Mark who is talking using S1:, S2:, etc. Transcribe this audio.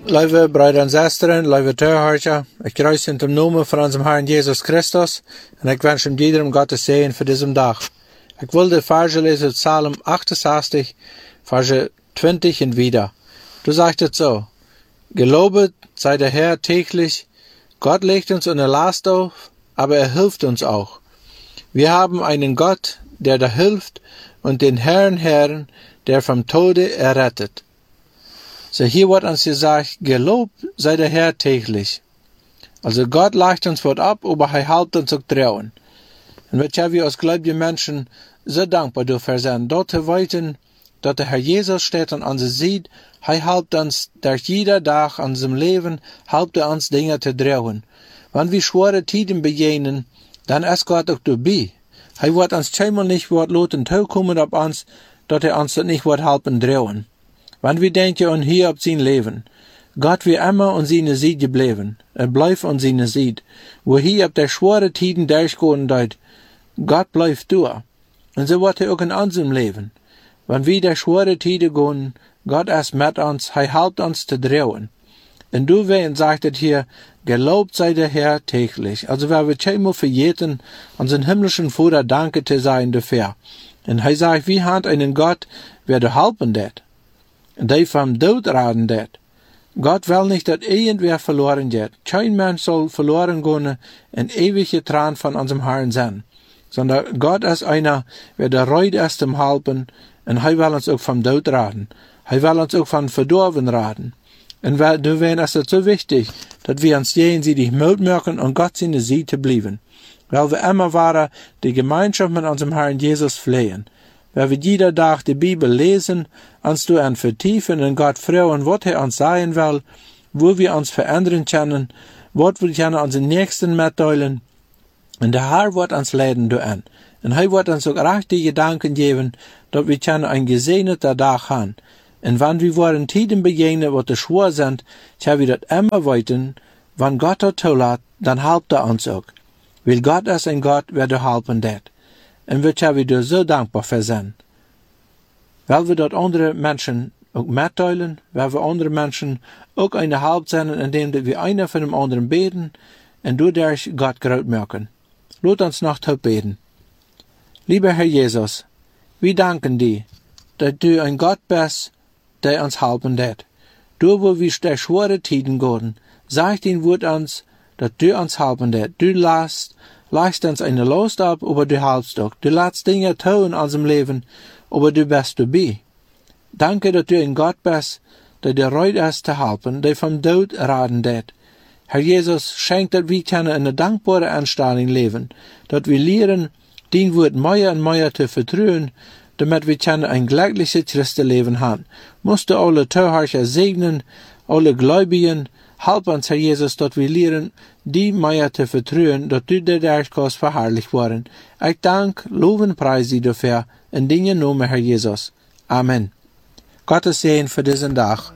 S1: Lieve broeder en zusteren, lieve toehoorders, ik kruis in de naam van onze Herrn Jesus Christus en ik wens hem iedereen Gottes Segen voor deze dag. Ik wil de verse lezen uit Psalm 68, verse 20 en wieder. Du sagt het so: Gelobet sei der Herr täglich, Gott legt uns eine Last auf, aber hilft uns auch. Wir haben einen Gott, der da hilft, und den Herrn, der vom Tode errettet. So hier wird uns gesagt, gelobt sei der Herr täglich. Also Gott legt uns was ab, aber er hält uns auch trauen. Und wir als gläubige Menschen so dankbar dafür sein, dort zu weiten, dass der Herr Jesus steht und uns sieht, er hält uns durch jeder Tag an unserem Leben, hält uns Dinge zu trauen. Wenn wir schwere Tiden begegnen, dann ist Gott auch dabei. Er wird uns zweimal nicht lassen zukommen auf uns, dass uns das nicht helfen trauen. Wenn wir denken an hier auf sein Leben, Gott wird immer an seine Seite bleiben. Bleibt an seine Seite. Wo hier auf der schwere Tiden durchgehen dort, Gott bleibt da. Und so wird auch in unserem Leben. Wenn wir der schwere Tiden gehen, Gott ist mit uns, er hilft uns zu trauen. Und du wirst, sagt es hier, gelobt sei der Herr täglich. Also wenn wir zweimal verjäten, unseren himmlischen Vater danke zu sein dafür. Und er sagt, wir haben einen Gott, wer dir helfen det. Und der vom Tod raden det. Gott will nicht, dass irgendwer verloren geht. Kein Mensch soll verloren gehen in ewige Tran von unserem Herrn sein. Sondern Gott ist einer, wer der Reut ist zum Helfen, und er will uns auch vom Tod raden. Er will uns auch von Verdorben raden. Und deswegen ist es so wichtig, dass wir uns jenseitig Mut machen und Gott seine Seite bleiben. Weil wir immer weiter die Gemeinschaft mit unserem Herrn Jesus pflegen. Weil wir jeder Tag die Bibel lesen, uns durch vertiefen und Gott fragen, was er uns sagen will, wo wir uns verändern können, was wir können unseren Nächsten mitteilen. Und der Herr wird uns leiten durch. Und er wird uns auch rechte Gedanken geben, dass wir einen gesegneten Tag haben. Und wenn wir wollen Tiden begegnen, wo schwer sind, können wir das immer weiten. Wenn Gott das zulässt, dann hilft er uns auch. Weil Gott ist ein Gott, wer dir helfen wird. Und wir können dir so dankbar für sein. Weil wir dort andere Menschen auch mitteilen, weil wir andere Menschen auch eine Halb sein, indem wir einer von dem anderen beten und dadurch Gott groß machen. Lass uns noch beten. Lieber Herr Jesus, wir danken dir, dass du ein Gott bist, der uns helfen wird. Du, wo wir der schwere Tiden gehen, sag den Wort uns, dass du uns helfen wird. Du lässt uns eine Last ab, aber du hilfst auch. Du lässt Dinge tun in unserem Leben, aber du bist dabei. Danke, dass du ein Gott bist, der dir reut ist zu helfen, der vom Tod raten wird. Herr Jesus, schenkt, dass wir in eine dankbare Anstellung leben, dass wir lernen, dein Wort mehr und mehr zu vertrauen, damit wir ein glückliches Christenleben haben. Musst du alle Zuhörer segnen, alle Gläubigen, help uns, Herr Jesus, dass wir lernen, die mehr zu vertrauen, dass du der Durchkast verherrlicht worden. Ich danke, loben, preise dir dafür, in deinem Namen, Herr Jesus. Amen. Gottes Segen für diesen Tag.